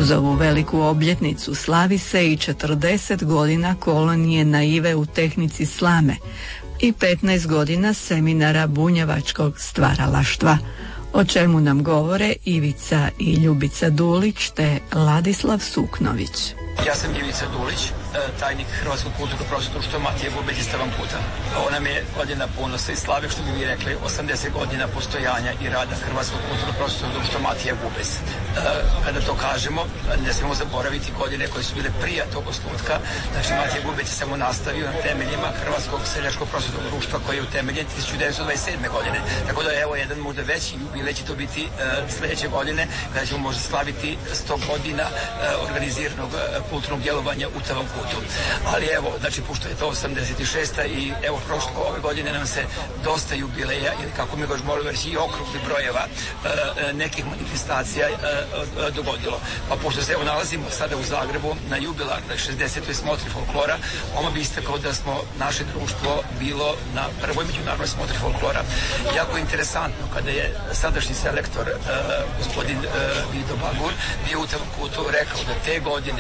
Uz ovu veliku obljetnicu slavi se i 40 godina kolonije naive u tehnici slame i 15 godina seminara bunjevačkog stvaralaštva, o čemu nam govore Ivica i Ljubica Dulić te Ladislav Suknović. Ja sam Ivica Dulić, tajnik Hrvatskog kulturno-prosvetnog društva Matija Gubeć iz Tavankuta. Ovo nam je godina ponosa i slave, što bi mi rekli, 80 godina postojanja i rada Hrvatskog kulturno-prosvetnog društva Matija Gubeć. Kada to kažemo, ne smemo zaboraviti godine koje su bile prije tog osnutka. Znači, Matija Gubeć je samo nastavio na temeljima Hrvatskog seljačkog prosvetnog društva koji je utemeljen 1927. godine. Tako da evo jedan možda veći jubilej će to biti sledeće godine, kada ćemo možda slaviti 100 godina organiziranog kulturnog djelovanja u Tavankutu. Ali evo, znači, pošto je to 86. i evo prošlo ove godine nam se dosta jubileja, ili kako mi ga još moramo reći, i okrugli brojeva nekih manifestacija dogodilo. Pa pošto se evo nalazimo sada u Zagrebu na jubilarnoj 60. smotri folklora, ovo bi istakao da smo naše društvo bilo na prvoj međunarodnoj smotri folklora. Jako interesantno kada je sadašnji selektor gospodin Vido Bagur bio u Tavankutu rekao da te godine,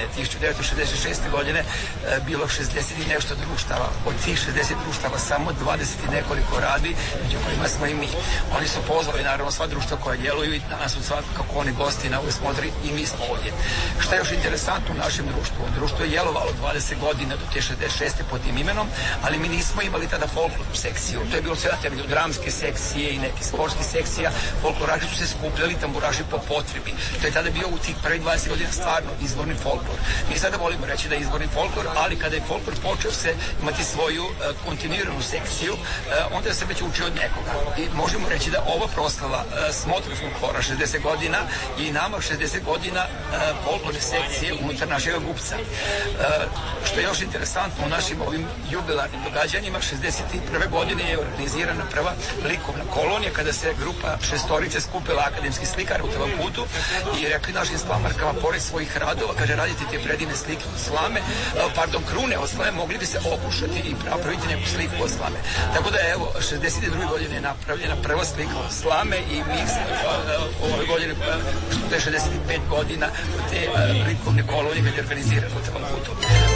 1966. godine, bilo 60 i nešto društava. Od tih 60 društava samo 20 i nekoliko radi, među kojima smo i mi. Oni su pozvali naravno sva društva koja djeluju i danas su svakako oni gosti na ovoj smotri i mi smo ovdje. Šta je još interesantno u našem društvu? Društvo je djelovalo 20 godina do te 66. pod tim imenom, ali mi nismo imali tada folklornu sekciju. To je bilo sve na temelju dramske sekcije i neke sportskih sekcija. Folkloraši su se skupljali, tamburaši po potrebi. To je tada bio u tih prvih 20 godina stvarno izvorni folklor. Mi sada volimo reći da je izvorni folklor, ali kada je folklor počeo se imati svoju kontinuiranu sekciju, onda se već uči od nekoga. I možemo reći da ova proslava smotra folklora 60 godina i nama 60 godina folklorne sekcije unutar našeg Gubca. Što je još interesantno u našim ovim jubilarnim događanjima, 61. godine je organizirana prva likovna kolonija kada se grupa šestorice skupila akademskih slikara u Tavankutu i rekli našim slamarkama, pored svojih radova, kaže, radite te predivne slike od slame, krune od slame, mogli bi se okušati i napraviti neku sliku od slame. Tako da evo, 62. godine je napravljena prva slika od slame i mi ove godine, što je 65 godina, te likovne kolonije kad je organizirano u Tavankutu.